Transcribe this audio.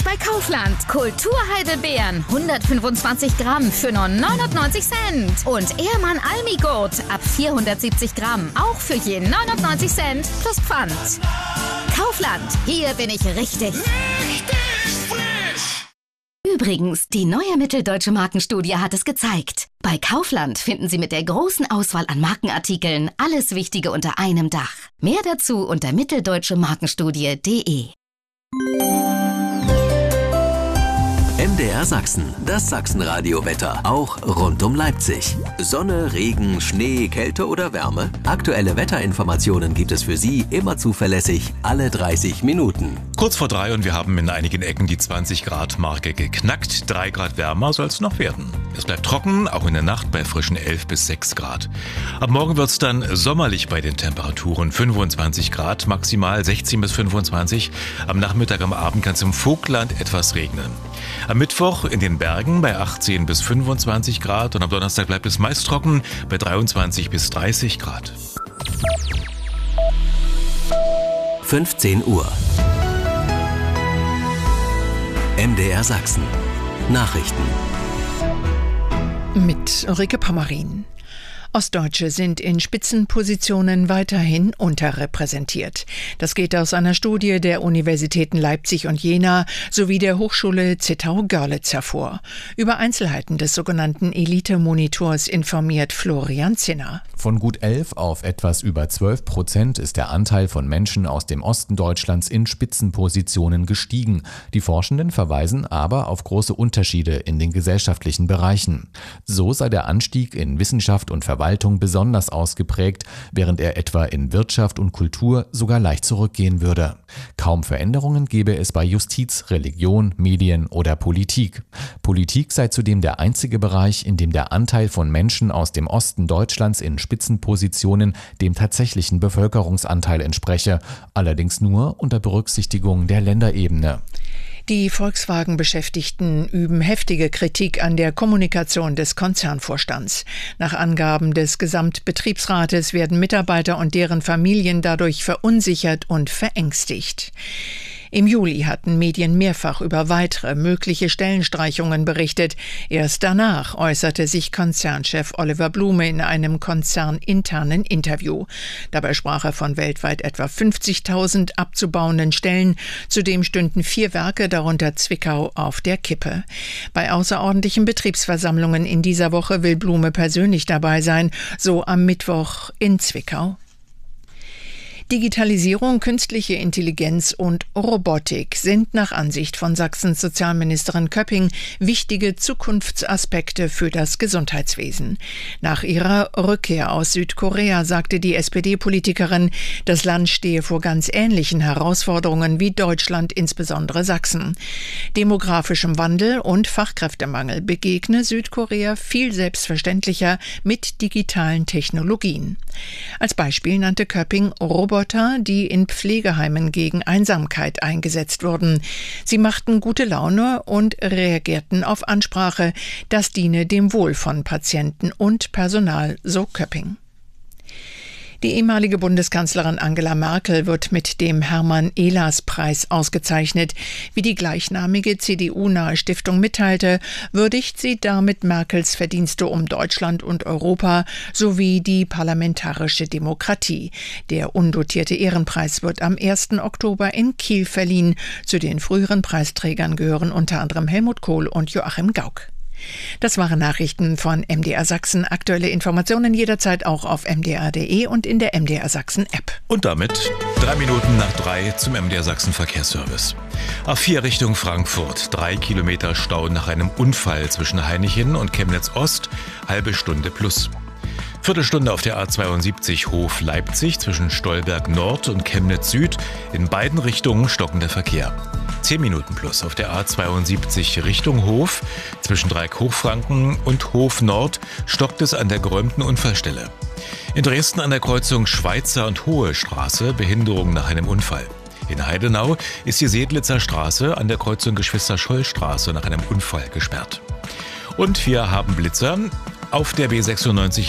bei Kaufland. Kulturheidelbeeren 125 Gramm für nur 99 Cent. Und Ehrmann Almigurt ab 470 Gramm auch für je 99 Cent plus Pfand. Kaufland, hier bin ich richtig. Übrigens, die neue Mitteldeutsche Markenstudie hat es gezeigt. Bei Kaufland finden Sie mit der großen Auswahl an Markenartikeln alles Wichtige unter einem Dach. Mehr dazu unter mitteldeutschemarkenstudie.de. MDR Sachsen, das Sachsenradio-Wetter, auch rund um Leipzig. Sonne, Regen, Schnee, Kälte oder Wärme? Aktuelle Wetterinformationen gibt es für Sie immer zuverlässig, alle 30 Minuten. Kurz vor 3 und wir haben in einigen Ecken die 20-Grad-Marke geknackt. 3 Grad wärmer soll es noch werden. Es bleibt trocken, auch in der Nacht bei frischen 11 bis 6 Grad. Ab morgen wird es dann sommerlich bei den Temperaturen. 25 Grad, maximal 16 bis 25. Am Nachmittag, am Abend kann es im Vogtland etwas regnen. Am Mittwoch in den Bergen bei 18 bis 25 Grad und am Donnerstag bleibt es meist trocken bei 23 bis 30 Grad. 15 Uhr. MDR Sachsen. Nachrichten. Mit Ulrike Pommerin. Ostdeutsche sind in Spitzenpositionen weiterhin unterrepräsentiert. Das geht aus einer Studie der Universitäten Leipzig und Jena sowie der Hochschule Zittau-Görlitz hervor. Über Einzelheiten des sogenannten Elite-Monitors informiert Florian Zinner. Von gut 11 auf etwas über 12% ist der Anteil von Menschen aus dem Osten Deutschlands in Spitzenpositionen gestiegen. Die Forschenden verweisen aber auf große Unterschiede in den gesellschaftlichen Bereichen. So sei der Anstieg in Wissenschaft und Verwaltung besonders ausgeprägt, während er etwa in Wirtschaft und Kultur sogar leicht zurückgehen würde. Kaum Veränderungen gäbe es bei Justiz, Religion, Medien oder Politik. Politik sei zudem der einzige Bereich, in dem der Anteil von Menschen aus dem Osten Deutschlands in Spitzenpositionen dem tatsächlichen Bevölkerungsanteil entspreche, allerdings nur unter Berücksichtigung der Länderebene. Die Volkswagen-Beschäftigten üben heftige Kritik an der Kommunikation des Konzernvorstands. Nach Angaben des Gesamtbetriebsrates werden Mitarbeiter und deren Familien dadurch verunsichert und verängstigt. Im Juli hatten Medien mehrfach über weitere mögliche Stellenstreichungen berichtet. Erst danach äußerte sich Konzernchef Oliver Blume in einem konzerninternen Interview. Dabei sprach er von weltweit etwa 50.000 abzubauenden Stellen. Zudem stünden 4 Werke, darunter Zwickau, auf der Kippe. Bei außerordentlichen Betriebsversammlungen in dieser Woche will Blume persönlich dabei sein, so am Mittwoch in Zwickau. Digitalisierung, künstliche Intelligenz und Robotik sind nach Ansicht von Sachsens Sozialministerin Köpping wichtige Zukunftsaspekte für das Gesundheitswesen. Nach ihrer Rückkehr aus Südkorea sagte die SPD-Politikerin, das Land stehe vor ganz ähnlichen Herausforderungen wie Deutschland, insbesondere Sachsen. Demografischem Wandel und Fachkräftemangel begegne Südkorea viel selbstverständlicher mit digitalen Technologien. Als Beispiel nannte Köpping Roboter, die in Pflegeheimen gegen Einsamkeit eingesetzt wurden. Sie machten gute Laune und reagierten auf Ansprache. Das diene dem Wohl von Patienten und Personal, so Köpping. Die ehemalige Bundeskanzlerin Angela Merkel wird mit dem Hermann-Ehlers-Preis ausgezeichnet. Wie die gleichnamige CDU-nahe Stiftung mitteilte, würdigt sie damit Merkels Verdienste um Deutschland und Europa sowie die parlamentarische Demokratie. Der undotierte Ehrenpreis wird am 1. Oktober in Kiel verliehen. Zu den früheren Preisträgern gehören unter anderem Helmut Kohl und Joachim Gauck. Das waren Nachrichten von MDR Sachsen. Aktuelle Informationen jederzeit auch auf mdr.de und in der MDR Sachsen App. Und damit 3 Minuten nach 3 zum MDR Sachsen Verkehrsservice. A4 Richtung Frankfurt. 3 Kilometer Stau nach einem Unfall zwischen Hainichen und Chemnitz Ost. Halbe Stunde plus. Viertelstunde auf der A72 Hof Leipzig zwischen Stolberg Nord und Chemnitz Süd. In beiden Richtungen stockender Verkehr. 10 Minuten plus auf der A72 Richtung Hof. Zwischen Dreieck-Hochfranken und Hof Nord stockt es an der geräumten Unfallstelle. In Dresden an der Kreuzung Schweizer und Hohe Straße Behinderung nach einem Unfall. In Heidenau ist die Sedlitzer Straße an der Kreuzung Geschwister-Scholl-Straße nach einem Unfall gesperrt. Und wir haben Blitzer auf der B96